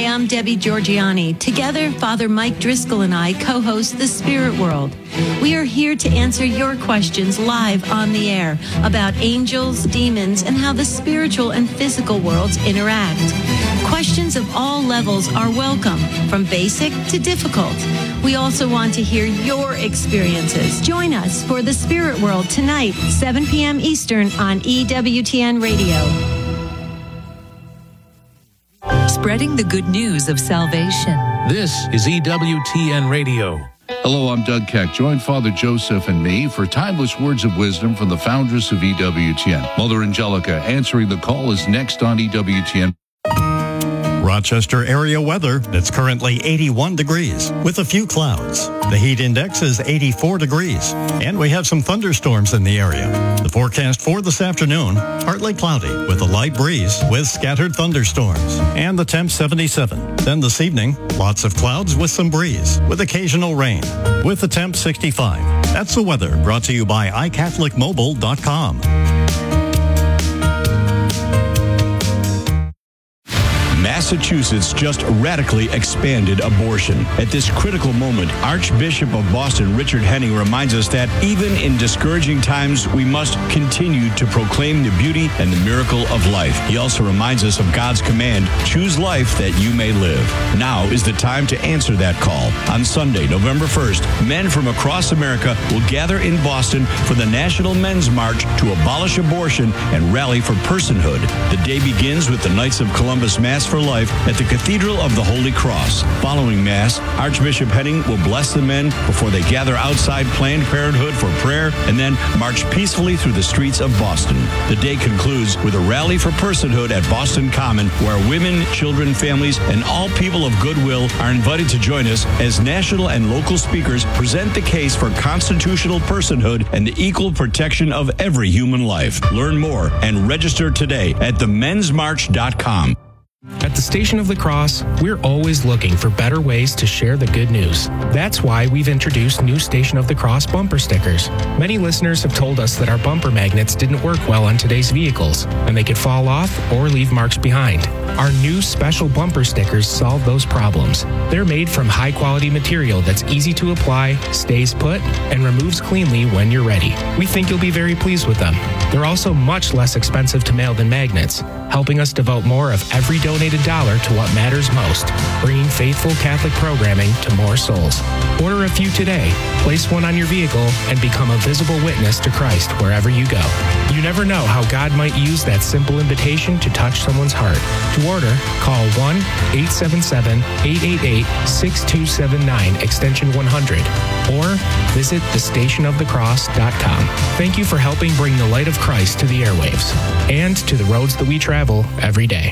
I'm Debbie Georgiani. Together, Father Mike Driscoll and I co-host The Spirit World. We are here to answer your questions live on the air about angels, demons, and how the spiritual and physical worlds interact. Questions of all levels are welcome, from basic to difficult. We also want to hear your experiences. Join us for The Spirit World tonight, 7 p.m. Eastern on EWTN Radio. Spreading the good news of salvation. This is EWTN Radio. Hello, I'm Doug Keck. Join Father Joseph and me for timeless words of wisdom from the foundress of EWTN. Mother Angelica answering the call is next on EWTN. Rochester area weather. It's currently 81 degrees with a few clouds. The heat index is 84 degrees, and we have some thunderstorms in the area. The forecast for this afternoon, partly cloudy with a light breeze with scattered thunderstorms, and the temp 77. Then this evening, lots of clouds with some breeze with occasional rain with the temp 65. That's the weather brought to you by iCatholicMobile.com. Massachusetts just radically expanded abortion. At this critical moment, Archbishop of Boston Richard Henning reminds us that even in discouraging times, we must continue to proclaim the beauty and the miracle of life. He also reminds us of God's command, choose life that you may live. Now is the time to answer that call. On Sunday, November 1st, men from across America will gather in Boston for the National Men's March to abolish abortion and rally for personhood. The day begins with the Knights of Columbus Mass for Life at the Cathedral of the Holy Cross. Following Mass, Archbishop Henning will bless the men before they gather outside Planned Parenthood for prayer and then march peacefully through the streets of Boston. The day concludes with a rally for personhood at Boston Common, where women, children, families, and all people of goodwill are invited to join us as national and local speakers present the case for constitutional personhood and the equal protection of every human life. Learn more and register today at themensmarch.com. At the Station of the Cross, we're always looking for better ways to share the good news. That's why we've introduced new Station of the Cross bumper stickers. Many listeners have told us that our bumper magnets didn't work well on today's vehicles, and they could fall off or leave marks behind. Our new special bumper stickers solve those problems. They're made from high-quality material that's easy to apply, stays put, and removes cleanly when you're ready. We think you'll be very pleased with them. They're also much less expensive to mail than magnets, helping us devote more of every donated dollar to what matters most, bringing faithful Catholic programming to more souls. Order a few today, place one on your vehicle, and become a visible witness to Christ wherever you go. You never know how God might use that simple invitation to touch someone's heart. To order, call 1-877-888-6279, extension 100, or visit thestationofthecross.com. Thank you for helping bring the light of Christ to the airwaves and to the roads that we travel every day.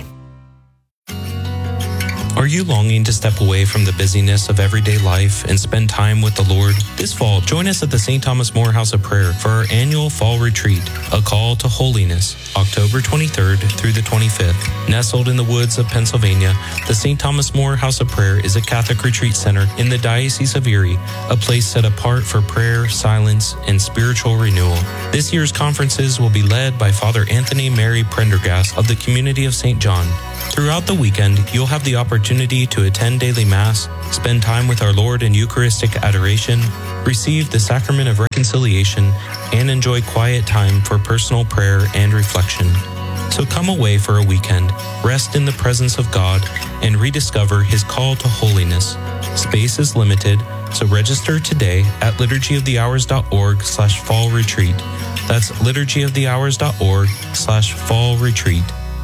Are you longing to step away from the busyness of everyday life and spend time with the Lord? This fall, join us at the St. Thomas More House of Prayer for our annual fall retreat, A Call to Holiness, October 23rd through the 25th. Nestled in the woods of Pennsylvania, the St. Thomas More House of Prayer is a Catholic retreat center in the Diocese of Erie, a place set apart for prayer, silence, and spiritual renewal. This year's conferences will be led by Father Anthony Mary Prendergast of the Community of St. John. Throughout the weekend, you'll have the opportunity to attend daily Mass, spend time with our Lord in Eucharistic adoration, receive the Sacrament of Reconciliation, and enjoy quiet time for personal prayer and reflection. So come away for a weekend, rest in the presence of God, and rediscover His call to holiness. Space is limited, so register today at liturgyofthehours.org/fall retreat. That's liturgyofthehours.org/fall retreat.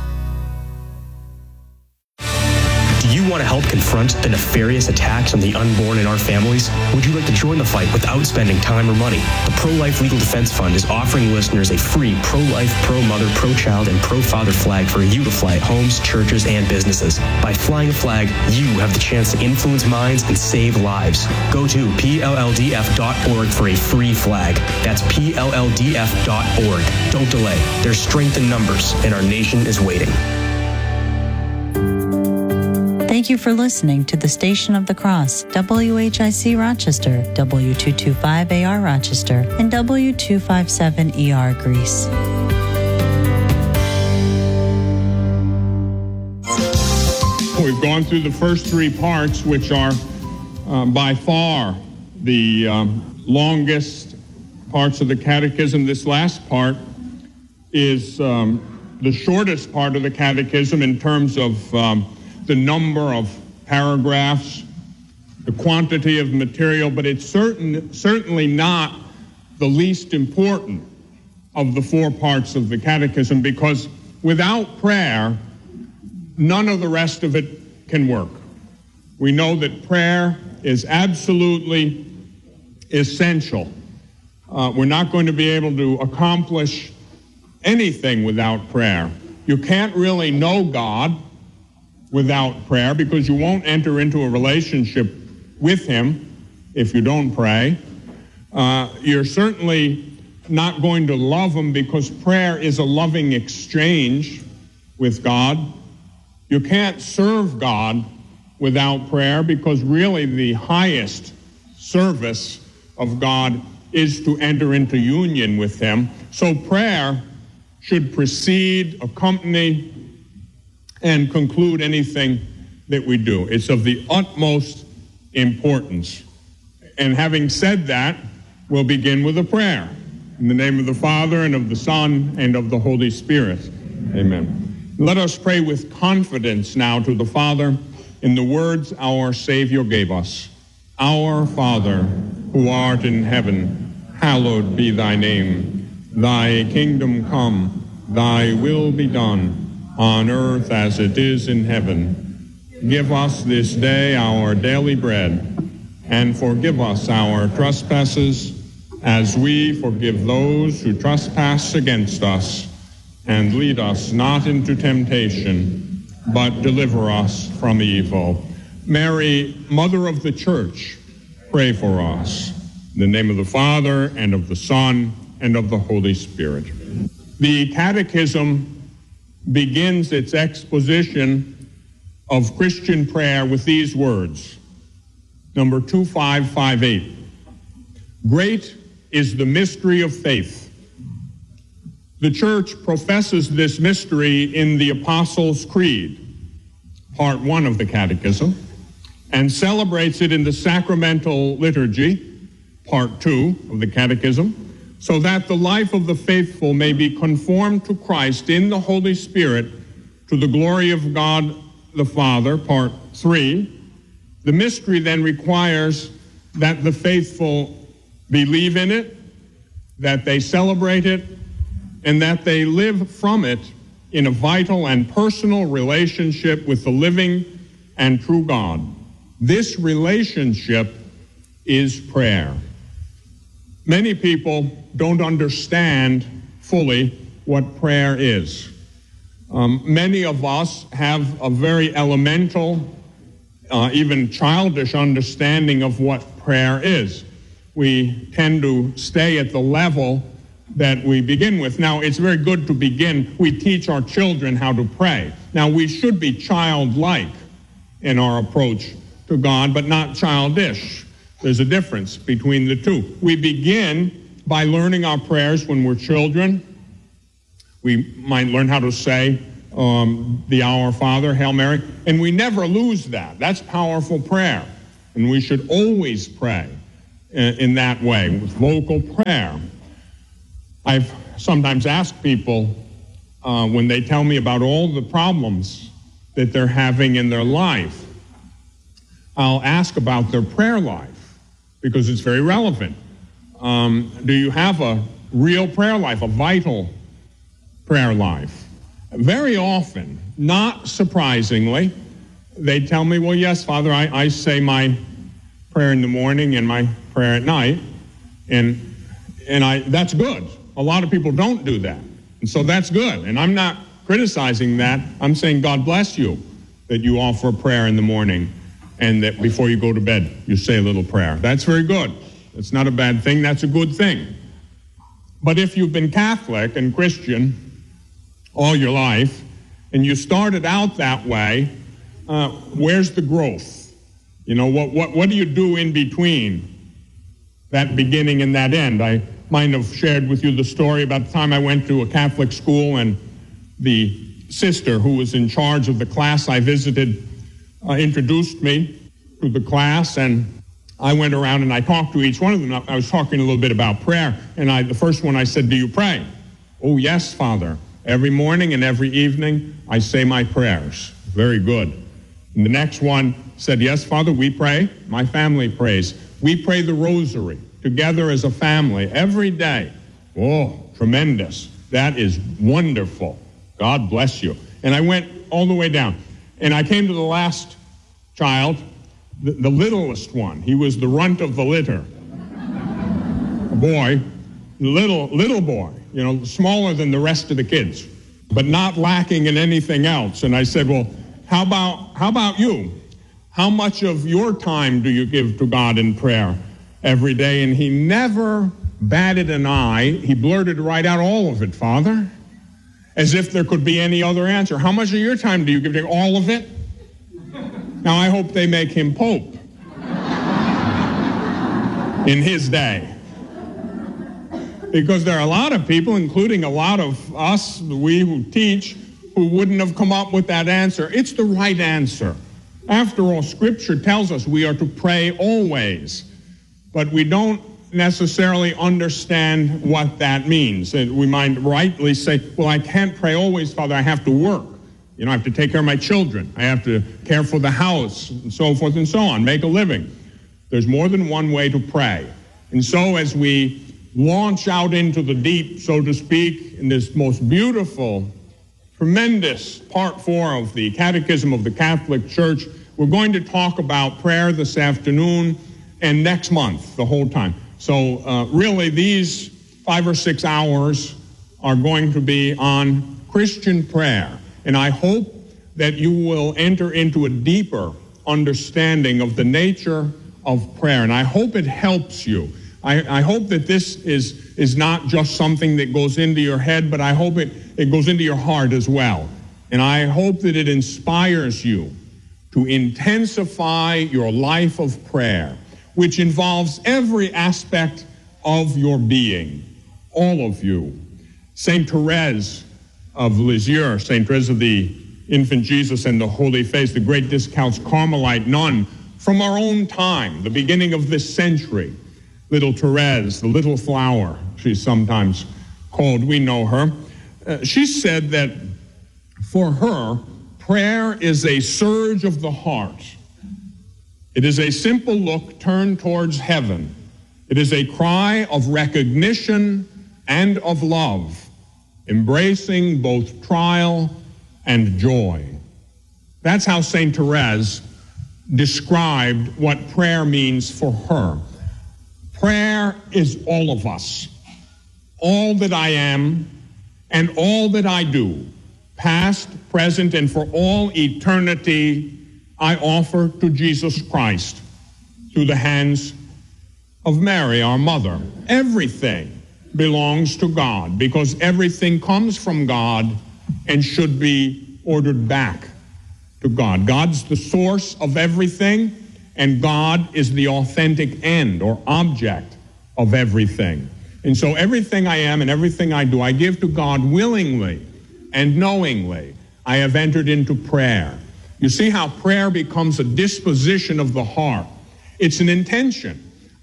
Do you want to help confront the nefarious attacks on the unborn in our families? Would you like to join the fight without spending time or money? The Pro-Life Legal Defense Fund is offering listeners a free pro-life, pro-mother, pro-child, and pro-father flag for you to fly at homes, churches, and businesses. By flying a flag, you have the chance to influence minds and save lives. Go to PLLDF.org for a free flag. That's PLLDF.org. Don't delay. There's strength in numbers, and our nation is waiting. Thank you for listening to the Station of the Cross, WHIC Rochester, W225AR Rochester, and W257ER Greece. We've gone through the first three parts, which are by far the longest parts of the catechism. This last part is the shortest part of the catechism in terms of the number of paragraphs, the quantity of material, but it's certainly not the least important of the four parts of the catechism, because without prayer, none of the rest of it can work. We know that prayer is absolutely essential. We're not going to be able to accomplish anything without prayer. You can't really know God without prayer, because you won't enter into a relationship with Him if you don't pray. You're certainly not going to love Him, because prayer is a loving exchange with God. You can't serve God without prayer, because really the highest service of God is to enter into union with Him. So prayer should precede, accompany, and conclude anything that we do. It's of the utmost importance. And having said that, we'll begin with a prayer. In the name of the Father, and of the Son, and of the Holy Spirit. Amen. Let us pray with confidence now to the Father in the words our Savior gave us. Our Father, who art in heaven, hallowed be thy name. Thy kingdom come, thy will be done, on earth as it is in heaven. Give us this day our daily bread, and forgive us our trespasses, as we forgive those who trespass against us. And lead us not into temptation, but deliver us from evil. Mary, Mother of the Church, pray for us. In the name of the Father, and of the Son, and of the Holy Spirit. The Catechism begins its exposition of Christian prayer with these words. Number 2558. Great is the mystery of faith. The Church professes this mystery in the Apostles' Creed, part 1 of the Catechism, and celebrates it in the Sacramental Liturgy, part 2 of the Catechism, so that the life of the faithful may be conformed to Christ in the Holy Spirit to the glory of God the Father, part 3. The mystery then requires that the faithful believe in it, that they celebrate it, and that they live from it in a vital and personal relationship with the living and true God. This relationship is prayer. Many people don't understand fully what prayer is. Many of us have a very elemental, even childish understanding of what prayer is. We tend to stay at the level that we begin with. Now, it's very good to begin. We teach our children how to pray. Now, we should be childlike in our approach to God, but not childish. There's a difference between the two. We begin by learning our prayers when we're children. We might learn how to say the Our Father, Hail Mary, and we never lose that. That's powerful prayer, and we should always pray in that way, with vocal prayer. I've sometimes asked people when they tell me about all the problems that they're having in their life, I'll ask about their prayer life, because it's very relevant. Do you have a real prayer life, a vital prayer life? Very often, not surprisingly, they tell me, well, yes, Father, I say my prayer in the morning and my prayer at night, and that's good. A lot of people don't do that, and so that's good. And I'm not criticizing that. I'm saying God bless you that you offer a prayer in the morning, and that before you go to bed, you say a little prayer. That's very good. It's not a bad thing. That's a good thing. But if you've been Catholic and Christian all your life, and you started out that way, where's the growth? You know, what do you do in between that beginning and that end? I might have shared with you the story about the time I went to a Catholic school, and the sister who was in charge of the class I visited introduced me to the class, and I went around and I talked to each one of them. I was talking a little bit about prayer, and the first one I said, "Do you pray?" "Oh, yes, Father. Every morning and every evening I say my prayers." "Very good." And the next one said, "Yes, Father, we pray. My family prays. We pray the rosary together as a family every day." "Oh, tremendous. That is wonderful. God bless you." And I went all the way down. And I came to the last child, the littlest one. He was the runt of the litter. A boy, little boy, smaller than the rest of the kids, but not lacking in anything else. And I said, "Well, how about you? How much of your time do you give to God in prayer every day?" And he never batted an eye. He blurted right out, "All of it, Father," as if there could be any other answer. "How much of your time do you give to all of it?" Now, I hope they make him Pope in his day. Because there are a lot of people, including a lot of us, we who teach, who wouldn't have come up with that answer. It's the right answer. After all, Scripture tells us we are to pray always, but we don't necessarily understand what that means. And we might rightly say, "Well, I can't pray always, Father. I have to work. I have to take care of my children. I have to care for the house," and so forth and so on, make a living. There's more than one way to pray. And so as we launch out into the deep, so to speak, in this most beautiful, tremendous Part 4 of the Catechism of the Catholic Church, we're going to talk about prayer this afternoon and next month, the whole time. So really, these 5 or 6 hours are going to be on Christian prayer. And I hope that you will enter into a deeper understanding of the nature of prayer. And I hope it helps you. I hope that this is not just something that goes into your head, but I hope it goes into your heart as well. And I hope that it inspires you to intensify your life of prayer, which involves every aspect of your being, all of you. St. Therese of Lisieux, St. Therese of the Infant Jesus and the Holy Face, the great Discalced Carmelite nun from our own time, the beginning of this century. Little Therese, the little flower, she's sometimes called. We know her. She said that for her, prayer is a surge of the heart. It is a simple look turned towards heaven. It is a cry of recognition and of love, embracing both trial and joy. That's how St. Therese described what prayer means for her. Prayer is all of us. All that I am and all that I do, past, present, and for all eternity, I offer to Jesus Christ through the hands of Mary, our mother. Everything belongs to God because everything comes from God and should be ordered back to God. God's the source of everything, and God is the authentic end or object of everything. And so everything I am and everything I do, I give to God willingly and knowingly. I have entered into prayer. You see how prayer becomes a disposition of the heart. It's an intention.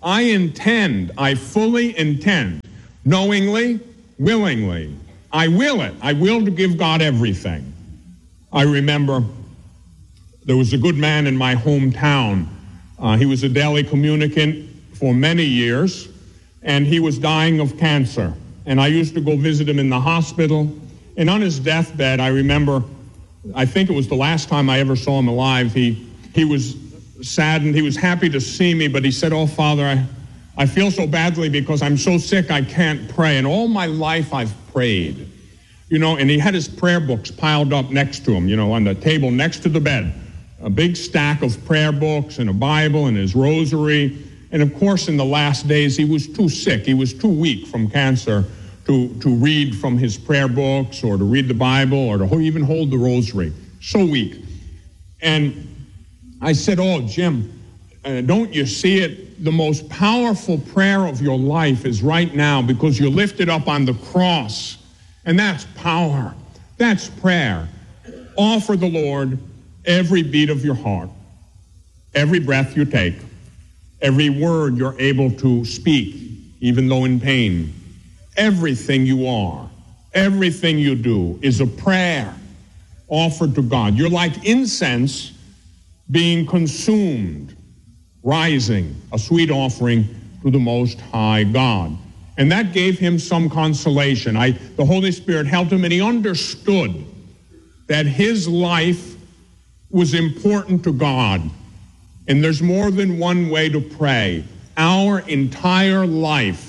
I fully intend, knowingly, willingly. I will it. I will to give God everything. I remember there was a good man in my hometown. He was a daily communicant for many years, and he was dying of cancer. And I used to go visit him in the hospital. And on his deathbed, I remember, I think it was the last time I ever saw him alive, he was saddened. He was happy to see me, but he said, "Oh, Father, I feel so badly because I'm so sick I can't pray. And all my life I've prayed." And he had his prayer books piled up next to him, on the table next to the bed. A big stack of prayer books and a Bible and his rosary. And of course, in the last days, he was too sick. He was too weak from cancer to read from his prayer books or to read the Bible or to even hold the rosary. So weak. And I said, "Oh, Jim, don't you see it? The most powerful prayer of your life is right now because you're lifted up on the cross. And that's power. That's prayer. Offer the Lord every beat of your heart, every breath you take, every word you're able to speak, even though in pain. Everything you are, everything you do is a prayer offered to God. You're like incense being consumed, rising, a sweet offering to the Most High God. And that gave him some consolation. The Holy Spirit helped him, and he understood that his life was important to God. And there's more than one way to pray. Our entire life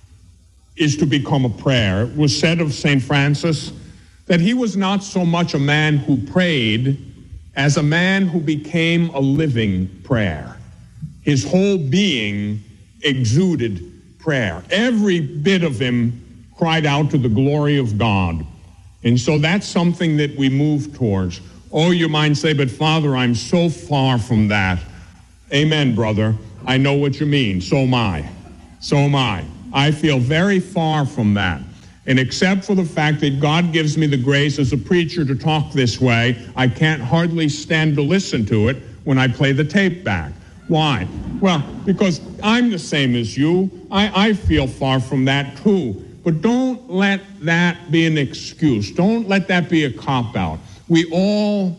is to become a prayer. It was said of St. Francis that he was not so much a man who prayed as a man who became a living prayer. His whole being exuded prayer. Every bit of him cried out to the glory of God. And so that's something that we move towards. Oh, you might say, but Father, I'm so far from that. Amen, brother. I know what you mean. So am I. So am I. I feel very far from that. And except for the fact that God gives me the grace as a preacher to talk this way, I can't hardly stand to listen to it when I play the tape back. Why? Well, because I'm the same as you. I feel far from that too. But don't let that be an excuse. Don't let that be a cop-out. We all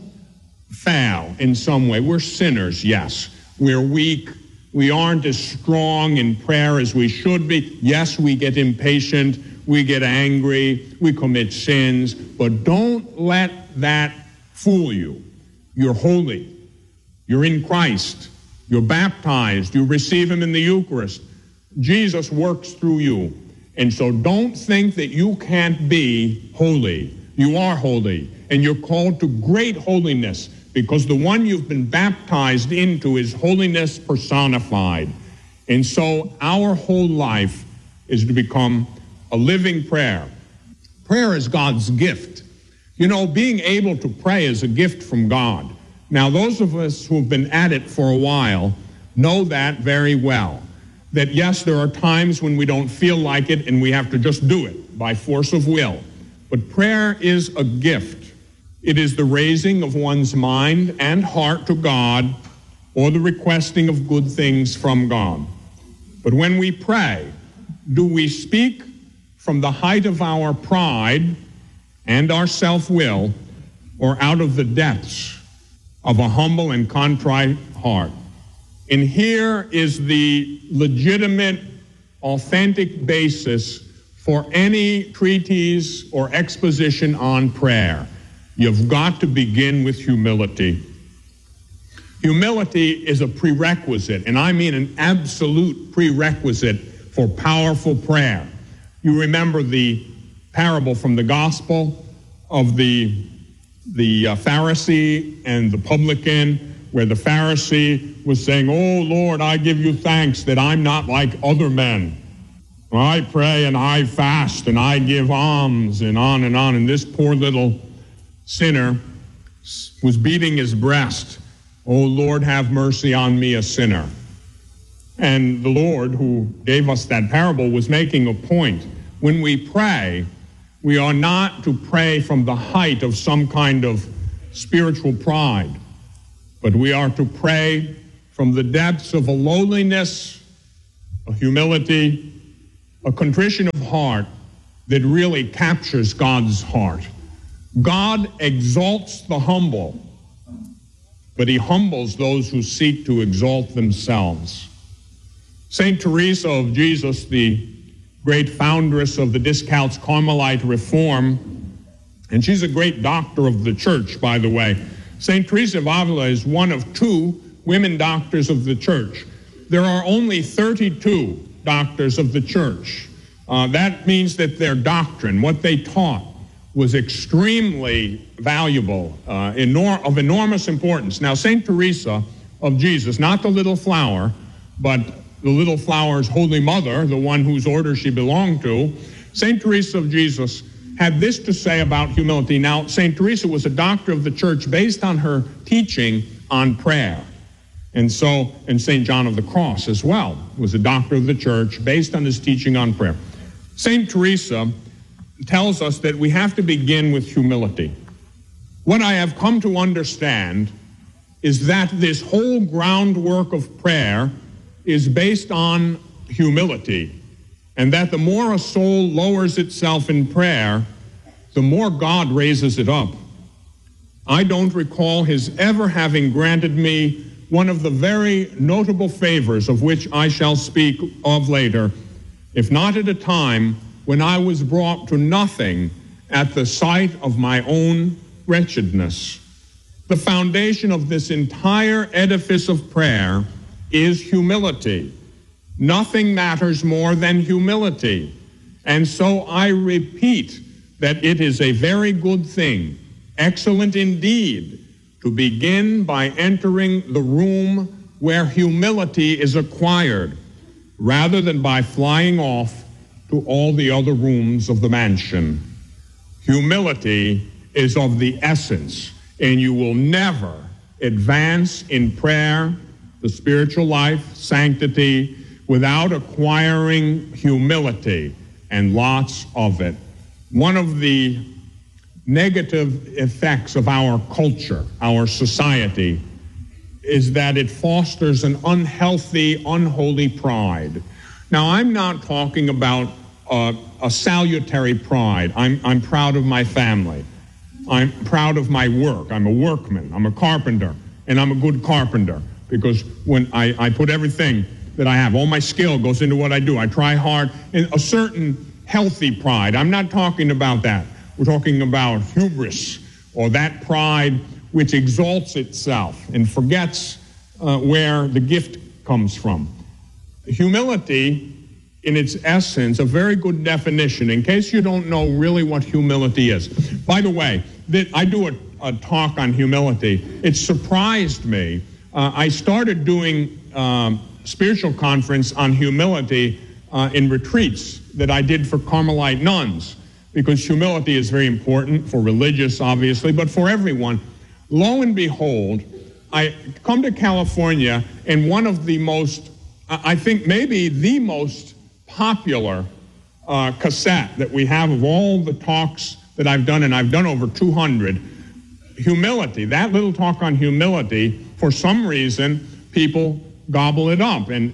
fail in some way. We're sinners, yes. We're weak. We aren't as strong in prayer as we should be. Yes, we get impatient. We get angry. We commit sins. But don't let that fool you. You're holy. You're in Christ. You're baptized. You receive him in the Eucharist. Jesus works through you. And so don't think that you can't be holy. You are holy. And you're called to great holiness, because the one you've been baptized into is holiness personified. And so our whole life is to become a living prayer. Prayer is God's gift. You know, being able to pray is a gift from God. Now, those of us who have been at it for a while know that very well. That yes, there are times when we don't feel like it and we have to just do it by force of will. But prayer is a gift. It is the raising of one's mind and heart to God, or the requesting of good things from God. But when we pray, do we speak from the height of our pride and our self-will, or out of the depths of a humble and contrite heart? And here is the legitimate, authentic basis for any treatise or exposition on prayer. You've got to begin with humility. Humility is a prerequisite, and I mean an absolute prerequisite for powerful prayer. You remember the parable from the gospel of the Pharisee and the publican, where the Pharisee was saying, "Oh, Lord, I give you thanks that I'm not like other men. I pray and I fast and I give alms," and on and on. And this poor little sinner was beating his breast. "Oh, Lord, have mercy on me, a sinner." And the Lord, who gave us that parable, was making a point. When we pray, we are not to pray from the height of some kind of spiritual pride, but we are to pray from the depths of a lowliness, a humility, a contrition of heart that really captures God's heart. God exalts the humble, but he humbles those who seek to exalt themselves. St. Teresa of Jesus, the great foundress of the Discalced Carmelite Reform, and she's a great doctor of the church, by the way. St. Teresa of Avila is one of 2 women doctors of the church. There are only 32 doctors of the church. That means that their doctrine, what they taught, was extremely valuable, of enormous importance. Now, St. Teresa of Jesus, not the little flower, but the little flower's Holy Mother, the one whose order she belonged to, St. Teresa of Jesus had this to say about humility. Now, St. Teresa was a doctor of the church based on her teaching on prayer. And St. John of the Cross as well was a doctor of the church based on his teaching on prayer. St. Teresa tells us that we have to begin with humility. What I have come to understand is that this whole groundwork of prayer is based on humility, and that the more a soul lowers itself in prayer, the more God raises it up. I don't recall his ever having granted me one of the very notable favors of which I shall speak of later, if not at a time when I was brought to nothing at the sight of my own wretchedness. The foundation of this entire edifice of prayer is humility. Nothing matters more than humility. And so I repeat that it is a very good thing, excellent indeed, to begin by entering the room where humility is acquired, rather than by flying off to all the other rooms of the mansion. Humility is of the essence, and you will never advance in prayer, the spiritual life, sanctity, without acquiring humility, and lots of it. One of the negative effects of our culture, our society, is that it fosters an unhealthy, unholy pride. Now, I'm not talking about a salutary pride. I'm proud of my family. I'm proud of my work. I'm a workman. I'm a carpenter, and I'm a good carpenter because when I put everything that I have, all my skill goes into what I do. I try hard, and a certain healthy pride. I'm not talking about that. We're talking about hubris, or that pride which exalts itself and forgets where the gift comes from. Humility, in its essence, a very good definition, in case you don't know really what humility is. By the way, I do a talk on humility. It surprised me. I started doing spiritual conference on humility in retreats that I did for Carmelite nuns, because humility is very important for religious, obviously, but for everyone. Lo and behold, I come to California, and one of the most, I think maybe the most popular cassette that we have of all the talks that I've done, and I've done over 200, humility, that little talk on humility, for some reason, people gobble it up. And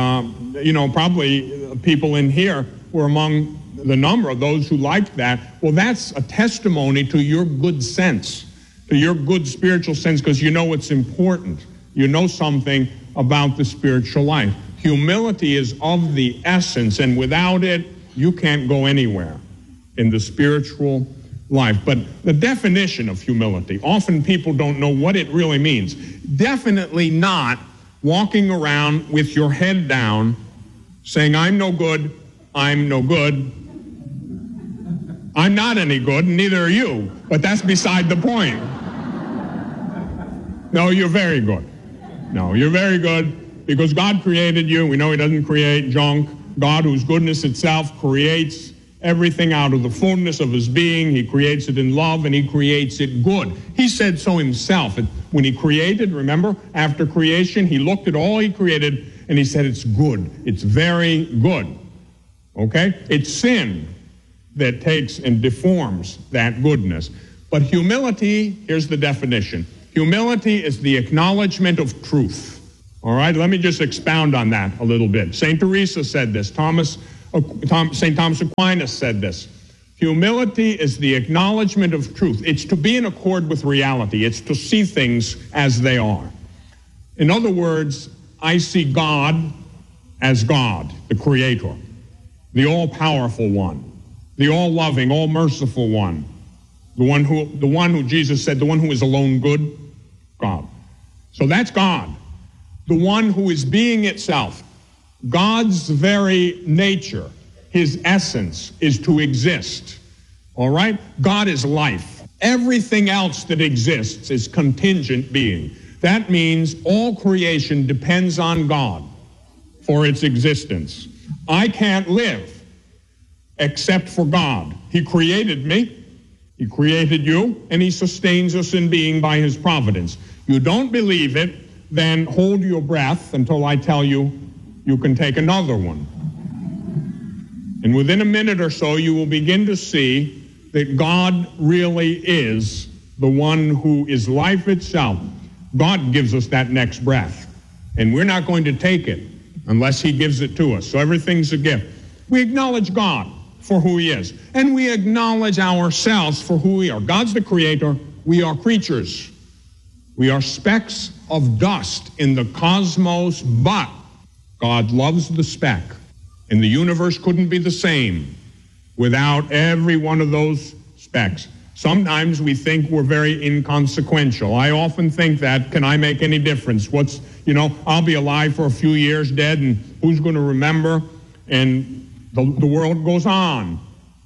probably people in here were among the number of those who liked that. Well, that's a testimony to your good sense, to your good spiritual sense, because you know it's important. You know something about the spiritual life. Humility is of the essence, and without it, you can't go anywhere in the spiritual life. But the definition of humility, often people don't know what it really means. Definitely not walking around with your head down, saying, I'm no good, I'm no good, I'm not any good, and neither are you. But that's beside the point. No, you're very good. No, you're very good because God created you. We know he doesn't create junk. God, whose goodness itself creates everything out of the fullness of his being. He creates it in love, and he creates it good. He said so himself. When he created, remember, after creation, he looked at all he created, and he said, it's good. It's very good. Okay? It's sin that takes and deforms that goodness. But humility, here's the definition. Humility is the acknowledgement of truth. All right? Let me just expound on that a little bit. St. Teresa said this. St. Thomas Aquinas said this. Humility is the acknowledgement of truth. It's to be in accord with reality. It's to see things as they are. In other words, I see God as God, the Creator, the all-powerful one, the all-loving, all-merciful one, the one who Jesus said, the one who is alone good, God. So that's God, the one who is being itself. God's very nature, his essence, is to exist. All right? God is life. Everything else that exists is contingent being. That means all creation depends on God for its existence. I can't live except for God. He created me, he created you, and he sustains us in being by his providence. You don't believe it, then hold your breath until I tell you you can take another one. And within a minute or so, you will begin to see that God really is the one who is life itself, God gives us that next breath. And we're not going to take it unless he gives it to us. So everything's a gift. We acknowledge God for who he is. And we acknowledge ourselves for who we are. God's the creator. We are creatures. We are specks of dust in the cosmos, but God loves the speck. And the universe couldn't be the same without every one of those specks. Sometimes we think we're very inconsequential. I often think that, can I make any difference? I'll be alive for a few years, dead, and who's going to remember? And the world goes on.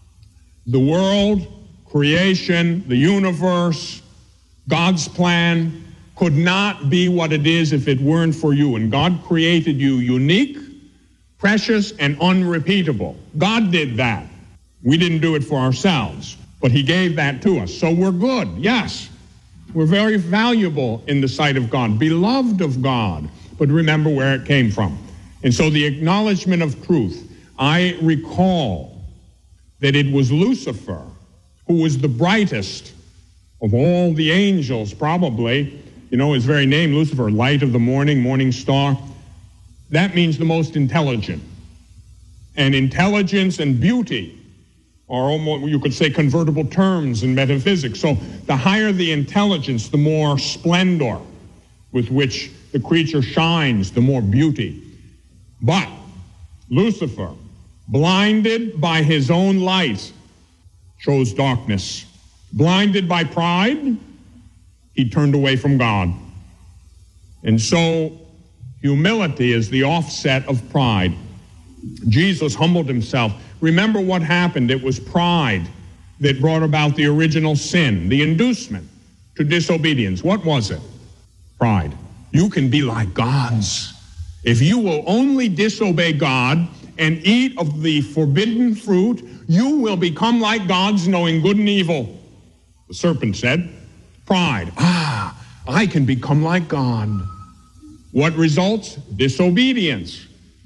The world, creation, the universe, God's plan could not be what it is if it weren't for you. And God created you unique, precious, and unrepeatable. God did that. We didn't do it for ourselves, but he gave that to us. So we're good, yes. We're very valuable in the sight of God, beloved of God, but remember where it came from. And so the acknowledgement of truth, I recall that it was Lucifer who was the brightest of all the angels, probably. His very name, Lucifer, light of the morning, morning star. That means the most intelligent. And intelligence and beauty are almost, you could say, convertible terms in metaphysics. So the higher the intelligence, the more splendor with which the creature shines, the more beauty. But Lucifer, blinded by his own light, chose darkness. Blinded by pride, he turned away from God. And so humility is the offset of pride. Jesus humbled himself. Remember what happened. It was pride that brought about the original sin, the inducement to disobedience. What was it? Pride. You can be like gods. If you will only disobey God and eat of the forbidden fruit, you will become like gods, knowing good and evil. The serpent said, pride. I can become like God. What results? Disobedience.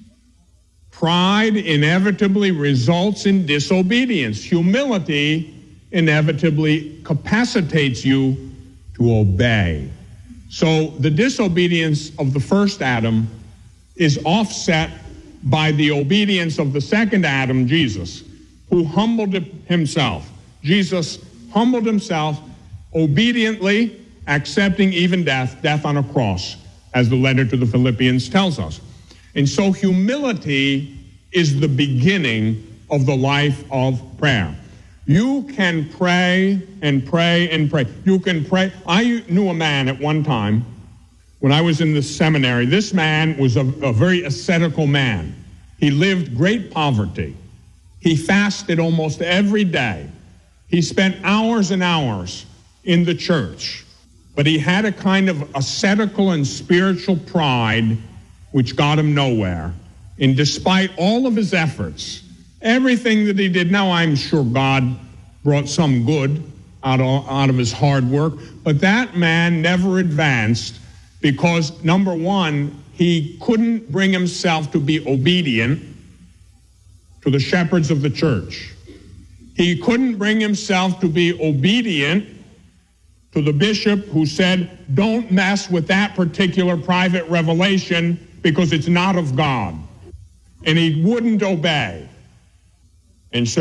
Pride inevitably results in disobedience. Humility inevitably capacitates you to obey. So the disobedience of the first Adam is offset by the obedience of the second Adam, Jesus, who humbled himself. Jesus humbled himself, obediently accepting even death on a cross, as the letter to the Philippians tells us. And so humility is the beginning of the life of prayer. You can pray and pray and pray. You can pray. I knew a man at one time when I was in the seminary. This man was a very ascetical man. He lived great poverty. He fasted almost every day. He spent hours and hours in the church. But he had a kind of ascetical and spiritual pride which got him nowhere. And despite all of his efforts, everything that he did, now I'm sure God brought some good out of his hard work, but that man never advanced because, number one, he couldn't bring himself to be obedient to the shepherds of the church. He couldn't bring himself to be obedient to the bishop who said, don't mess with that particular private revelation because it's not of God. And he wouldn't obey. And so